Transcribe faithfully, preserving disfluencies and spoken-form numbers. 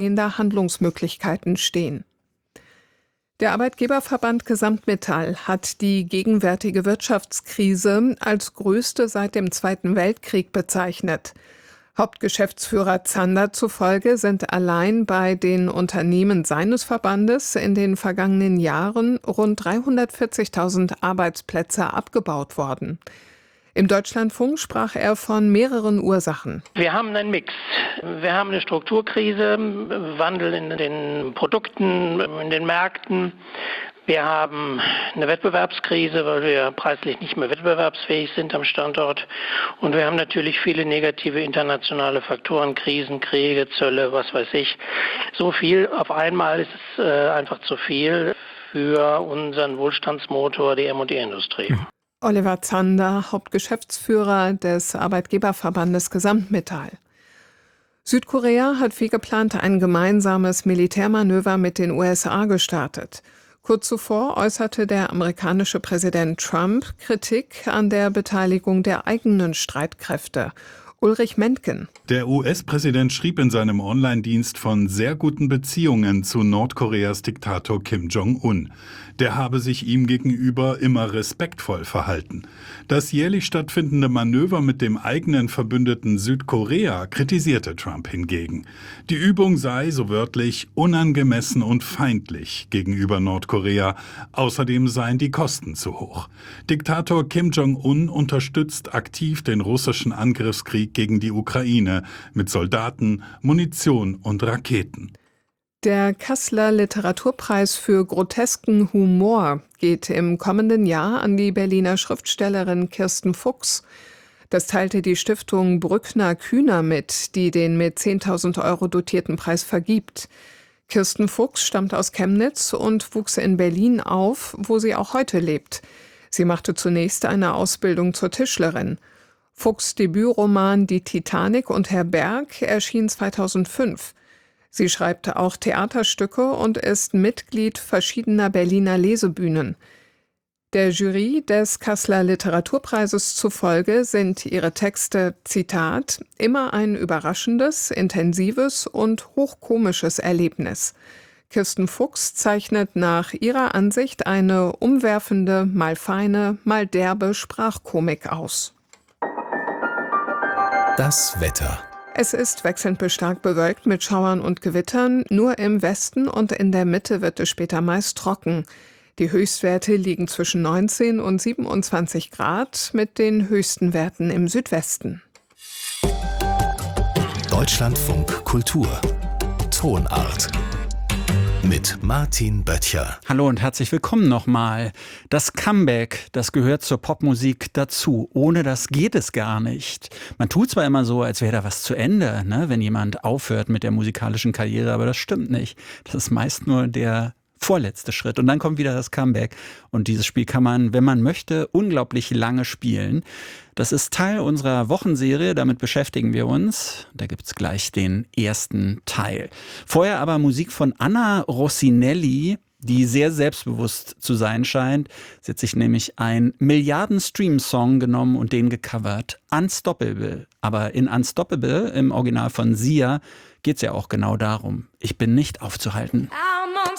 Handlungsmöglichkeiten stehen. Der Arbeitgeberverband Gesamtmetall hat die gegenwärtige Wirtschaftskrise als größte seit dem Zweiten Weltkrieg bezeichnet. Hauptgeschäftsführer Zander zufolge sind allein bei den Unternehmen seines Verbandes in den vergangenen Jahren rund dreihundertvierzigtausend Arbeitsplätze abgebaut worden. Im Deutschlandfunk sprach er von mehreren Ursachen. Wir haben einen Mix. Wir haben eine Strukturkrise, Wandel in den Produkten, in den Märkten. Wir haben eine Wettbewerbskrise, weil wir preislich nicht mehr wettbewerbsfähig sind am Standort. Und wir haben natürlich viele negative internationale Faktoren, Krisen, Kriege, Zölle, was weiß ich. So viel auf einmal ist es äh, einfach zu viel für unseren Wohlstandsmotor, die M und E-Industrie. Oliver Zander, Hauptgeschäftsführer des Arbeitgeberverbandes Gesamtmetall. Südkorea hat wie geplant ein gemeinsames Militärmanöver mit den U S A gestartet. Kurz zuvor äußerte der amerikanische Präsident Trump Kritik an der Beteiligung der eigenen Streitkräfte. Ulrich Mentgen. Der U S-Präsident schrieb in seinem Online-Dienst von sehr guten Beziehungen zu Nordkoreas Diktator Kim Jong-un. Der habe sich ihm gegenüber immer respektvoll verhalten. Das jährlich stattfindende Manöver mit dem eigenen Verbündeten Südkorea kritisierte Trump hingegen. Die Übung sei, so wörtlich, unangemessen und feindlich gegenüber Nordkorea. Außerdem seien die Kosten zu hoch. Diktator Kim Jong-un unterstützt aktiv den russischen Angriffskrieg gegen die Ukraine mit Soldaten, Munition und Raketen. Der Kasseler Literaturpreis für grotesken Humor geht im kommenden Jahr an die Berliner Schriftstellerin Kirsten Fuchs. Das teilte die Stiftung Brückner-Kühner mit, die den mit zehntausend Euro dotierten Preis vergibt. Kirsten Fuchs stammt aus Chemnitz und wuchs in Berlin auf, wo sie auch heute lebt. Sie machte zunächst eine Ausbildung zur Tischlerin. Fuchs' Debütroman Die Titanic und Herr Berg erschien zweitausendfünf. Sie schreibt auch Theaterstücke und ist Mitglied verschiedener Berliner Lesebühnen. Der Jury des Kasseler Literaturpreises zufolge sind ihre Texte, Zitat, immer ein überraschendes, intensives und hochkomisches Erlebnis. Kirsten Fuchs zeichnet nach ihrer Ansicht eine umwerfende, mal feine, mal derbe Sprachkomik aus. Das Wetter. Es ist wechselnd bis stark bewölkt mit Schauern und Gewittern. Nur im Westen und in der Mitte wird es später meist trocken. Die Höchstwerte liegen zwischen neunzehn und siebenundzwanzig Grad mit den höchsten Werten im Südwesten. Deutschlandfunk Kultur. Tonart. Mit Martin Böttcher. Hallo und herzlich willkommen nochmal. Das Comeback, das gehört zur Popmusik dazu. Ohne das geht es gar nicht. Man tut zwar immer so, als wäre da was zu Ende, ne, wenn jemand aufhört mit der musikalischen Karriere, aber das stimmt nicht. Das ist meist nur der vorletzte Schritt. Und dann kommt wieder das Comeback. Und dieses Spiel kann man, wenn man möchte, unglaublich lange spielen. Das ist Teil unserer Wochenserie, damit beschäftigen wir uns. Da gibt's gleich den ersten Teil. Vorher aber Musik von Anna Rossinelli, die sehr selbstbewusst zu sein scheint. Sie hat sich nämlich einen Milliarden-Stream-Song genommen und den gecovert. Unstoppable. Aber in Unstoppable, im Original von Sia, geht's ja auch genau darum. Ich bin nicht aufzuhalten. I'm